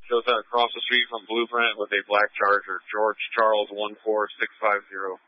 Shows that across the street from Blueprint with a black Charger. George Charles 14650.